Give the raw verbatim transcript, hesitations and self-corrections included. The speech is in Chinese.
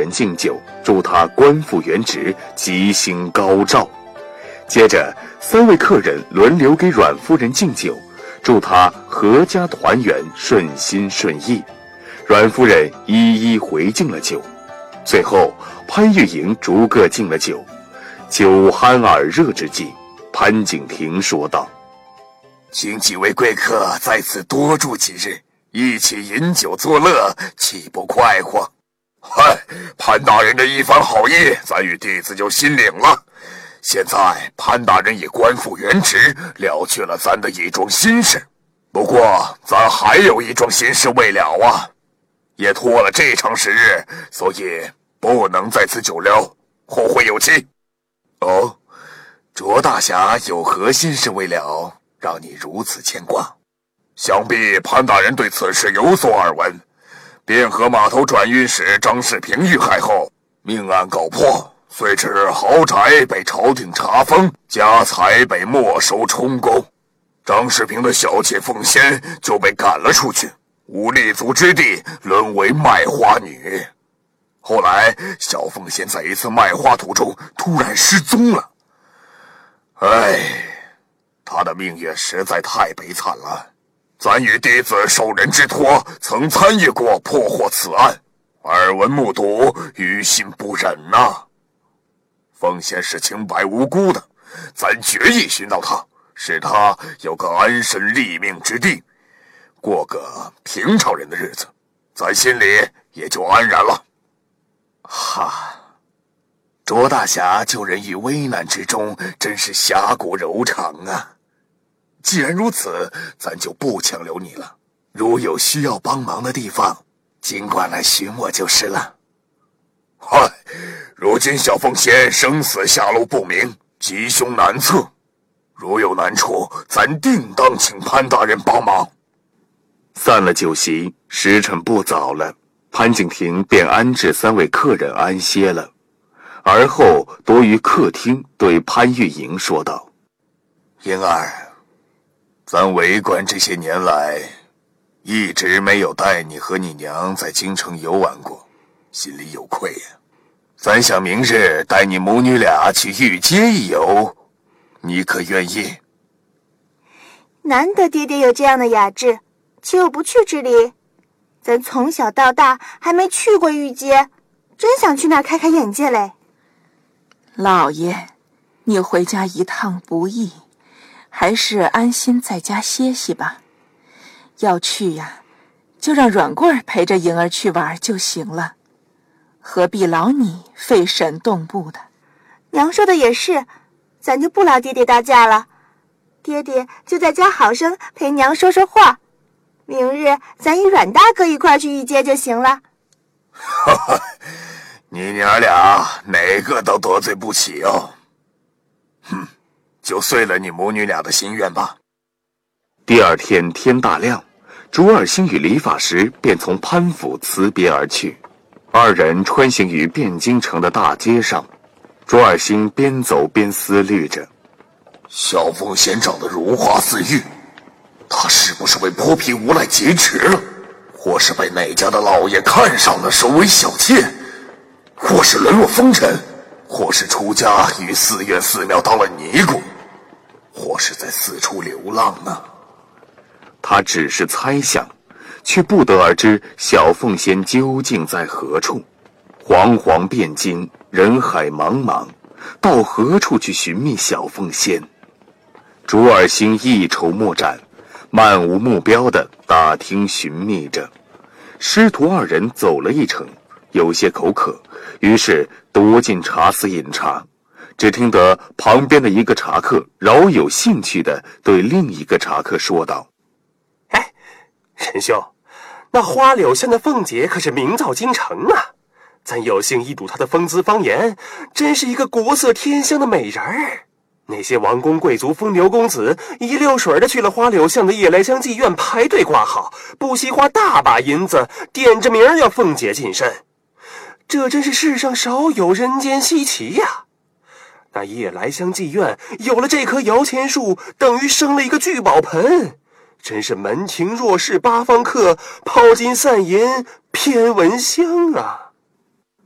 人敬酒，祝他官复原职，吉星高照。接着，三位客人轮流给阮夫人敬酒，祝她阖家团圆，顺心顺意。阮夫人一一回敬了酒。最后，潘玉莹逐个敬了酒。酒酣耳热之际，潘景亭说道：“ 请几位贵客在此多住几日，一起饮酒作乐，岂不快活？”嗨，潘大人的一番好意，咱与弟子就心领了。现在潘大人已官复原职，了却了咱的一桩心事。不过咱还有一桩心事未了啊，也拖了这长时日，所以不能在此久留，后会有期。哦，卓大侠有何心事未了，让你如此牵挂？想必潘大人对此事有所耳闻。汴河码头转运使张世平遇害后，命案告破，遂至豪宅被朝廷查封，家财被没收充公。张世平的小妾凤仙就被赶了出去，无立足之地，沦为卖花女。后来小凤仙在一次卖花途中突然失踪了。唉，她的命运实在太悲惨了。咱与弟子受人之托，曾参与过破获此案，耳闻目睹，于心不忍呐、啊。凤仙是清白无辜的，咱决意寻到她，使她有个安身立命之地，过个平常人的日子，咱心里也就安然了。哈，卓大侠救人于危难之中，真是侠骨柔肠啊。既然如此，咱就不强留你了。如有需要帮忙的地方，尽管来寻我就是了。嗨，如今小凤仙生死下落不明，吉凶难测，如有难处，咱定当请潘大人帮忙。 散了酒席，时辰不早了，潘景亭便安置三位客人安歇了。而后躲于客厅，对潘玉莹说道：“ 莹儿，咱为官这些年来，一直没有带你和你娘在京城游玩过，心里有愧呀。咱想明日带你母女俩去御街一游，你可愿意？” 难得爹爹有这样的雅致，岂有不去之理？咱从小到大还没去过御街，真想去那儿开开眼界嘞。 老爷，你回家一趟不易，还是安心在家歇息吧。要去呀，就让阮贵儿陪着莹儿去玩就行了，何必劳你费神动步的？ 娘说的也是，咱就不劳爹爹大驾了。爹爹就在家好生陪娘说说话，明日咱与阮大哥一块去御街就行了。 哈哈，你娘俩哪个都得罪不起哦。哼，就遂了你母女俩的心愿吧。 第二天天大亮，朱二星与理发师便从潘府辞别而去。二人穿行于汴京城的大街上，朱二星边走边思虑着： 小凤仙长得如花似玉，她是不是被泼皮无赖劫持了？或是被哪家的老爷看上了，收为小妾？或是沦落风尘？或是出家与寺院寺庙当了尼姑？或是在四处流浪呢？ 他只是猜想，却不得而知小凤仙究竟在何处。惶惶汴京，人海茫茫，到何处去寻觅小凤仙？朱二星一筹莫展，漫无目标地打听寻觅着。师徒二人走了一程，有些口渴，于是躲进茶肆饮茶。只听得旁边的一个茶客饶有兴趣地对另一个茶客说道：“ 哎，仁兄，那花柳巷的凤姐可是名噪京城啊！咱有幸一睹她的风姿芳颜，真是一个国色天香的美人儿。那些王公贵族、风流公子一溜水的去了花柳巷的夜来香妓院排队挂号，不惜花大把银子，点着名要凤姐近身。这真是世上少有，人间稀奇呀、啊！那夜来香妓院有了这棵摇钱树，等于生了一个聚宝盆，真是门庭若市八方客，抛金散银偏闻香啊！”